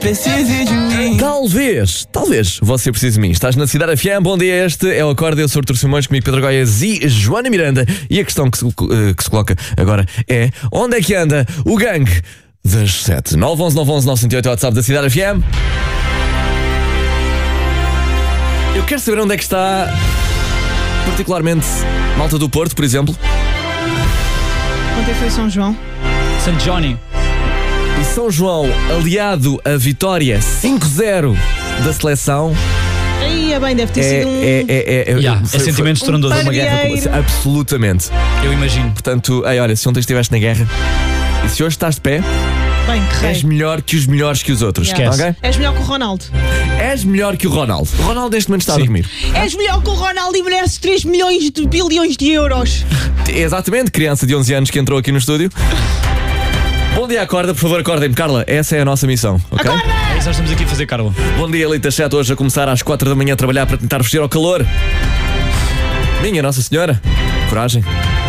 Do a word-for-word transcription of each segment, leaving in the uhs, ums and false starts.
Precise de mim. Talvez, talvez você precise de mim. Estás na Cidade F M, bom dia, este é o Acorde. Eu sou Artur Simões, comigo Pedro Goiás e Joana Miranda. E a questão que se, que se coloca agora é: onde é que anda o gangue das sete? nove onze nove onze nove zero oito é o WhatsApp da Cidade F M. Eu quero saber onde é que está, particularmente, Malta do Porto, por exemplo. Ontem foi São João. Saint Johnny. E São João, aliado à vitória cinco zero da seleção. Aí, é bem, deve ter É, sido um... é, é, é, Yeah, foi- é sentimento foi- estrondoso. foi uma guerra Parieiro. com- absolutamente. Eu imagino. Portanto, ei, olha, se ontem estiveste na guerra e se hoje estás de pé, Bem, que és rei. melhor que os melhores que os outros. Yeah. Esquece. Ok? És melhor que o Ronaldo. És melhor que o Ronaldo. O Ronaldo neste momento está Sim. a dormir. És melhor que o Ronaldo e mereces três milhões de bilhões de euros. Exatamente, criança de onze anos que entrou aqui no estúdio. Bom dia, acorda, por favor, acordem-me. Carla, essa é a nossa missão, ok? É isso que nós estamos aqui a fazer, Carla. Bom dia, Elite sete, hoje a começar às quatro da manhã a trabalhar para tentar fugir ao calor. Minha Nossa Senhora, coragem.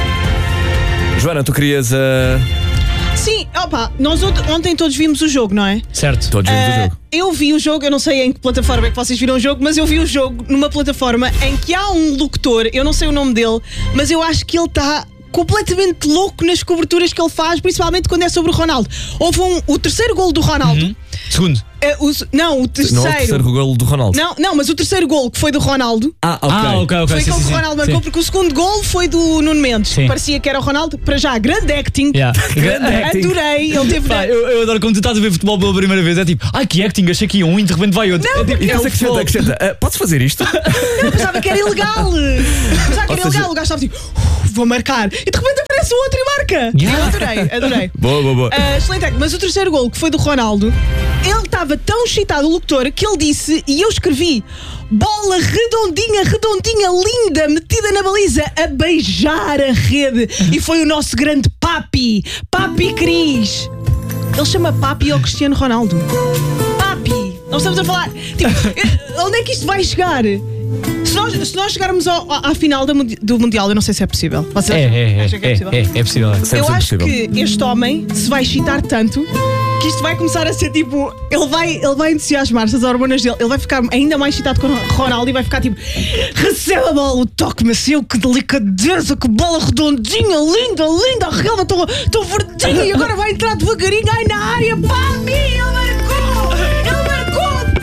Joana, tu querias. Uh... Sim, opa, nós ont- ontem todos vimos o jogo, não é? Certo. Todos vimos o Ah, jogo. eu vi o jogo, eu não sei em que plataforma é que vocês viram o jogo, mas eu vi o jogo numa plataforma em que há um locutor, eu não sei o nome dele, mas eu acho que ele está completamente louco nas coberturas que ele faz, principalmente quando é sobre o Ronaldo. Houve um, o terceiro gol do Ronaldo. Uhum. Segundo. eh, o se- não, o terceiro. Não é o terceiro golo do Ronaldo. Não, não, mas o terceiro gol que foi do Ronaldo. Ah, ok. Ah, ok, ok. Foi sim, aquele sim, que o sim. Ronaldo marcou, Sim. porque o segundo gol foi do Nuno Mendes. Sim. Parecia que era o Ronaldo. Para já, grande acting. Yeah. Grande acting. Adorei. Ele teve. Pá, eu, eu adoro quando tu estás a ver futebol pela primeira vez. É tipo, ai que acting, achei que ia um e de repente vai outro. Não, é tipo, E é depois o acrescenta, futebol. acrescenta. Ah, podes fazer isto? Não, pensava que era ilegal. Pensava que Ou era seja- ilegal. O gajo estava tipo, "Uf, vou marcar." E de repente aparece o outro e marca. Yeah. Eu adorei, adorei. Boa, boa, boa. Ah, excelente acting. Mas o terceiro gol, que foi do Ronaldo, ele estava tão excitado, o locutor, que ele disse, e eu escrevi: bola redondinha, redondinha, linda, metida na baliza, a beijar a rede. E foi o nosso grande Papi, Papi Cris. Ele chama Papi ao Cristiano Ronaldo. Papi. Nós estamos a falar. Tipo, eh, onde é que isto vai chegar? Se nós, se nós chegarmos ao- à, à final do, mundi- do Mundial, eu não sei se é possível. Vocês É, é, é. acham que é É, possível? é, é possível. cem por Eu cento acho possível. que este homem se vai excitar tanto que isto vai começar a ser tipo. Ele vai, ele vai entusiasmar-se, as hormonas dele. Ele vai ficar ainda mais excitado com o Ronaldo e vai ficar tipo: recebe a bola, o toque macio, que delicadeza, que bola redondinha, linda, linda, a relva tão verdinha e agora vai entrar devagarinho. Ai, na área, Papi! Ele marcou! Ele marcou,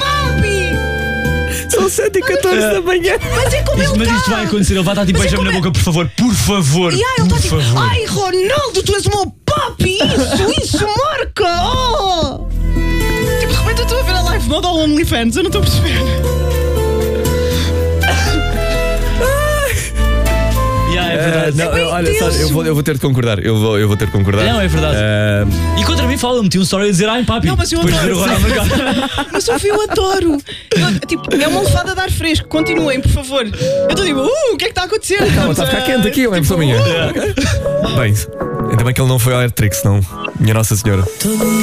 Papi! São sete e catorze da manhã. Mas é como Isto- ele mas está! isto vai acontecer, ele vai estar tipo, Mas é beija-me na como é- boca, por favor, por favor. E aí ele por está tipo: favor. ai, Ronaldo, tu és o meu papi, isso, isso marca! Oh! Tipo, de repente eu estou a ver a live mode ao OnlyFans, eu não estou a perceber. Yeah, é Ah, verdade. não, bem olha, intenso. sabe, eu, vou, eu vou ter de concordar. Eu vou, eu vou ter de concordar. Não, é verdade. Ah, E contra mim fala, meti um story a dizer, ai papi. Não, mas eu depois de ver o adoro. Ronaldo marcar. Mas eu, eu adoro. Eu, tipo, é uma lefada de ar fresco, continuem, por favor. Eu estou tipo: uh, o que é que está a acontecer? Calma, está a ficar quente aqui, é uma impressão minha. uh. Bem, ainda bem que ele não foi ao Airtrix, não. Minha Nossa Senhora.